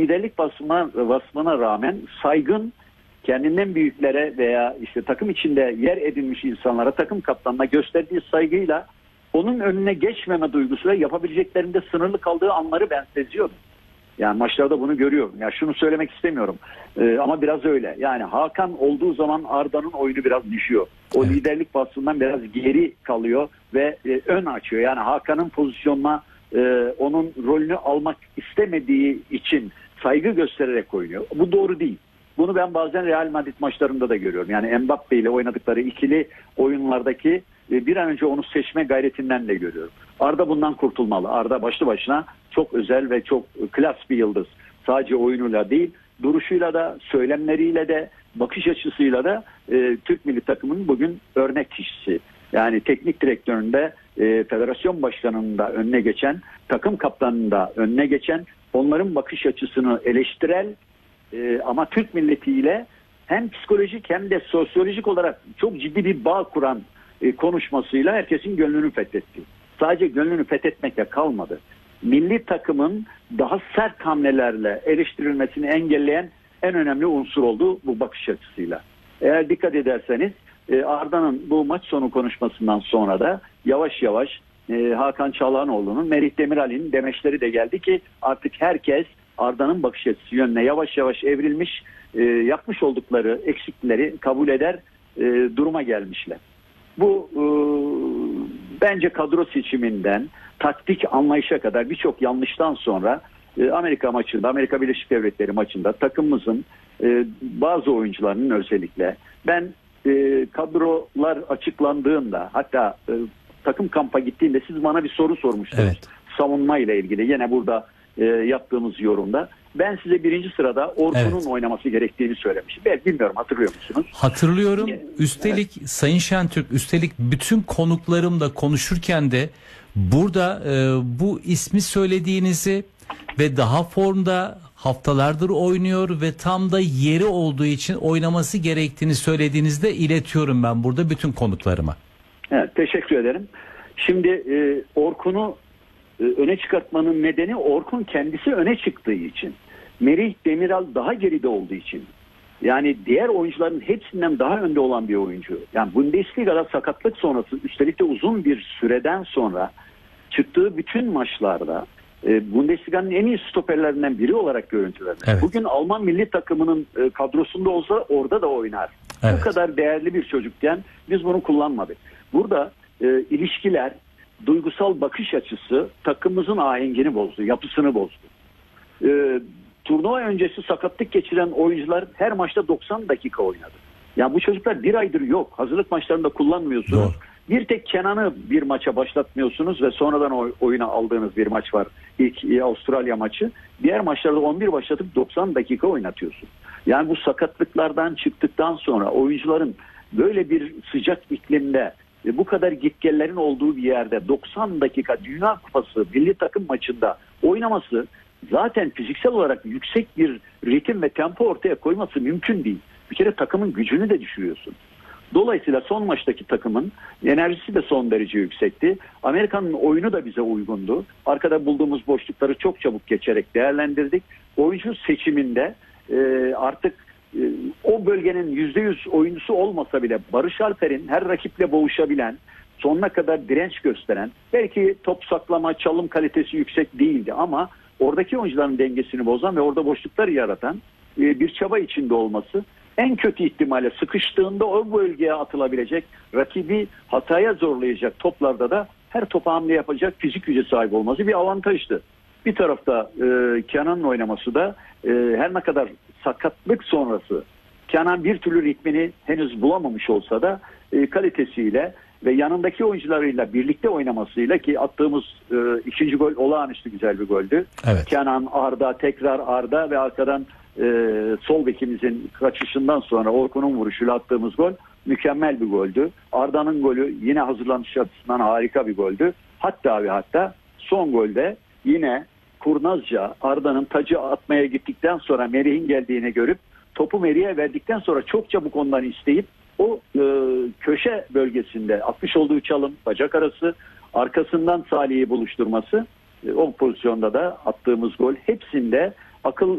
liderlik vasfına rağmen saygın, kendinden büyüklere veya işte takım içinde yer edinmiş insanlara, takım kaptanına gösterdiği saygıyla onun önüne geçmeme duygusuyla yapabileceklerinde sınırlı kaldığı anları ben seziyorum. Yani maçlarda bunu görüyorum. Ya şunu söylemek istemiyorum. Ama biraz öyle. Yani Hakan olduğu zaman Arda'nın oyunu biraz düşüyor. O liderlik vasfından biraz geri kalıyor ve ön açıyor. Yani Hakan'ın pozisyonuna onun rolünü almak istemediği için saygı göstererek oynuyor. Bu doğru değil. Bunu ben bazen Real Madrid maçlarında da görüyorum. Yani Mbappe ile oynadıkları ikili oyunlardaki bir an önce onu seçme gayretinden de görüyorum. Arda bundan kurtulmalı. Arda başlı başına çok özel ve çok klas bir yıldız. Sadece oyunuyla değil, duruşuyla da, söylemleriyle de, bakış açısıyla da Türk milli takımının bugün örnek kişisi. Yani teknik direktöründe, federasyon başkanının da önüne geçen, takım kaptanının da önüne geçen, onların bakış açısını eleştirel ama Türk milletiyle hem psikolojik hem de sosyolojik olarak çok ciddi bir bağ kuran konuşmasıyla herkesin gönlünü fethetti. Sadece gönlünü fethetmekle kalmadı. Milli takımın daha sert hamlelerle eleştirilmesini engelleyen en önemli unsur oldu bu bakış açısıyla. Eğer dikkat ederseniz Arda'nın bu maç sonu konuşmasından sonra da yavaş yavaş Hakan Çalhanoğlu'nun, Merih Demiral'in demeçleri de geldi ki artık herkes Arda'nın bakış açısı yönüne yavaş yavaş evrilmiş, yapmış oldukları eksikleri kabul eder duruma gelmişler. Bu bence kadro seçiminden taktik anlayışa kadar birçok yanlıştan sonra Amerika maçında, Amerika Birleşik Devletleri maçında takımımızın bazı oyuncularının özellikle ben kadrolar açıklandığında hatta takım kampa gittiğinde siz bana bir soru sormuştunuz. Evet. Savunma ile ilgili yine burada yaptığımız yorumda. Ben size birinci sırada Orkun'un oynaması gerektiğini söylemiştim. Ben bilmiyorum, hatırlıyor musunuz? Hatırlıyorum. Üstelik Sayın Şentürk, üstelik bütün konuklarımla konuşurken de burada bu ismi söylediğinizi ve daha formda haftalardır oynuyor ve tam da yeri olduğu için oynaması gerektiğini söylediğinizde iletiyorum ben burada bütün konuklarıma. Evet, teşekkür ederim. Şimdi Orkun'u öne çıkartmanın nedeni Orkun kendisi öne çıktığı için. Merih Demiral daha geride olduğu için. Yani diğer oyuncuların hepsinden daha önde olan bir oyuncu. Yani Bundesliga'da sakatlık sonrası üstelik de uzun bir süreden sonra çıktığı bütün maçlarda Bundesliga'nın en iyi stoperlerinden biri olarak görüntülenir. Evet. Bugün Alman milli takımının kadrosunda olsa orada da oynar. Evet. Bu kadar değerli bir çocukken biz bunu kullanmadık. Burada ilişkiler, duygusal bakış açısı takımımızın ahengini bozdu, yapısını bozdu. Turnuva öncesi sakatlık geçiren oyuncular her maçta 90 dakika oynadı. Yani bu çocuklar bir aydır yok. Hazırlık maçlarında kullanmıyorsunuz. Doğru. Bir tek Kenan'ı bir maça başlatmıyorsunuz ve sonradan oyuna aldığınız bir maç var. İlk Avustralya maçı. Diğer maçlarda 11 başlatıp 90 dakika oynatıyorsun. Yani bu sakatlıklardan çıktıktan sonra oyuncuların böyle bir sıcak iklimde bu kadar gitgellerin olduğu bir yerde 90 dakika Dünya Kupası milli takım maçında oynaması zaten fiziksel olarak yüksek bir ritim ve tempo ortaya koyması mümkün değil. Bir kere takımın gücünü de düşürüyorsun. Dolayısıyla son maçtaki takımın enerjisi de son derece yüksekti. Amerika'nın oyunu da bize uygundu. Arkada bulduğumuz boşlukları çok çabuk geçerek değerlendirdik. Oyuncu seçiminde artık o bölgenin %100 oyuncusu olmasa bile Barış Alper'in her rakiple boğuşabilen, sonuna kadar direnç gösteren, belki top saklama, çalım kalitesi yüksek değildi ama oradaki oyuncuların dengesini bozan ve orada boşluklar yaratan bir çaba içinde olması, en kötü ihtimalle sıkıştığında o bölgeye atılabilecek, rakibi hataya zorlayacak toplarda da her topa hamle yapacak fizik güce sahip olması bir avantajdı. Bir tarafta Kenan'ın oynaması da her ne kadar sakatlık sonrası Kenan bir türlü ritmini henüz bulamamış olsa da kalitesiyle ve yanındaki oyuncularıyla birlikte oynamasıyla ki attığımız ikinci gol olağanüstü güzel bir goldü. Evet. Kenan, Arda, tekrar Arda ve arkadan sol bekimizin kaçışından sonra Orkun'un vuruşuyla attığımız gol mükemmel bir goldü. Arda'nın golü yine hazırlanış açısından harika bir goldü. Hatta son golde yine kurnazca Arda'nın tacı atmaya gittikten sonra Merih'in geldiğini görüp topu Merih'e verdikten sonra çok çabuk ondan isteyip o köşe bölgesinde atmış olduğu çalım, bacak arası, arkasından Salih'i buluşturması, o pozisyonda da attığımız gol hepsinde akıl